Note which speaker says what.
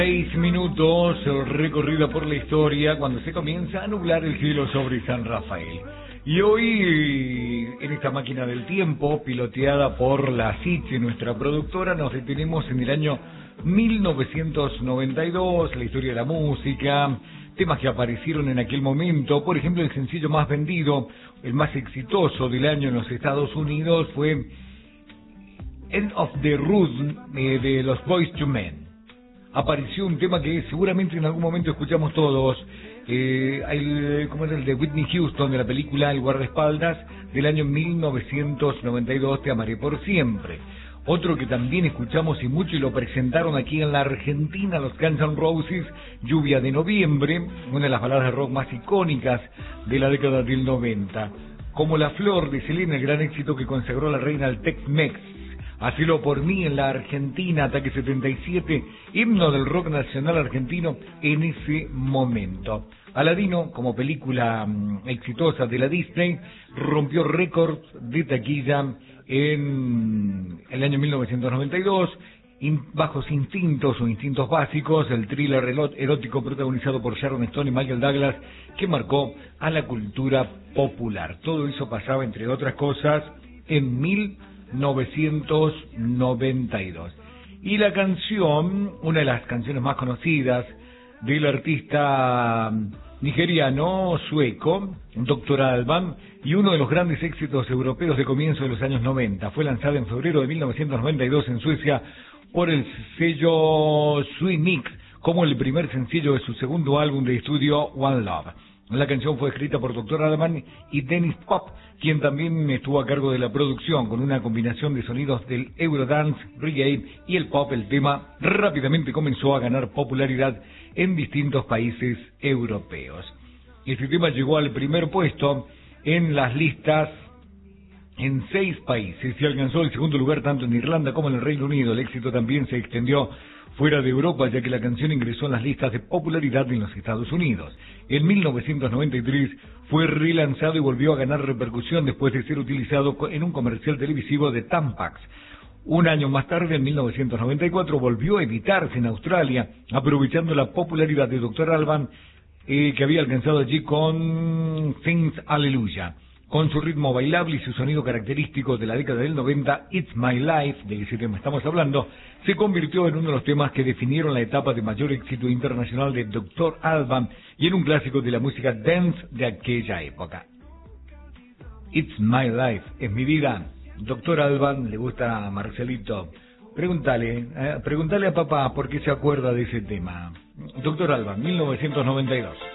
Speaker 1: 6 minutos, recorrida por la historia, cuando se comienza a nublar el cielo sobre San Rafael. Y hoy, en esta máquina del tiempo, piloteada por la Siche, nuestra productora, nos detenemos en el año 1992, la historia de la música, temas que aparecieron en aquel momento. Por ejemplo, el sencillo más vendido, el más exitoso del año en los Estados Unidos fue End of the Road de los Boyz II Men. Apareció un tema que seguramente en algún momento escuchamos todos, como era el de Whitney Houston, de la película El guardaespaldas, del año 1992, Te amaré por siempre. Otro que también escuchamos y mucho, y lo presentaron aquí en la Argentina, los Guns N' Roses, Lluvia de Noviembre, una de las baladas de rock más icónicas de la década del 90. Como La Flor de Selena, el gran éxito que consagró a la reina al Tex-Mex. Hacelo por mí en la Argentina, Ataque 77, himno del rock nacional argentino en ese momento. Aladino, como película exitosa de la Disney, rompió récords de taquilla en el año 1992. Bajos instintos o instintos básicos, el thriller erótico protagonizado por Sharon Stone y Michael Douglas, que marcó a la cultura popular. Todo eso pasaba, entre otras cosas, en 1992. Y la canción, una de las canciones más conocidas del artista nigeriano sueco, Dr. Alban, y uno de los grandes éxitos europeos de comienzo de los años 90. Fue lanzada en febrero de 1992 en Suecia por el sello Sweet Mix como el primer sencillo de su segundo álbum de estudio, One Love. La canción fue escrita por Dr. Alban y Dennis Pop, quien también estuvo a cargo de la producción. Con una combinación de sonidos del Eurodance, reggae y el pop, el tema rápidamente comenzó a ganar popularidad en distintos países europeos. Este tema llegó al primer puesto en las listas en 6 países y alcanzó el segundo lugar tanto en Irlanda como en el Reino Unido. El éxito también se extendió fuera de Europa, ya que la canción ingresó en las listas de popularidad en los Estados Unidos. En 1993 fue relanzado y volvió a ganar repercusión después de ser utilizado en un comercial televisivo de Tampax. Un año más tarde, en 1994, volvió a editarse en Australia, aprovechando la popularidad de Dr. Alban, que había alcanzado allí con Sings Hallelujah. Con su ritmo bailable y su sonido característico de la década del 90, It's My Life, de ese tema estamos hablando, se convirtió en uno de los temas que definieron la etapa de mayor éxito internacional de Dr. Alban y en un clásico de la música dance de aquella época. It's My Life, es mi vida. Dr. Alban, le gusta a Marcelito. Pregúntale a papá por qué se acuerda de ese tema. Dr. Alban, 1992.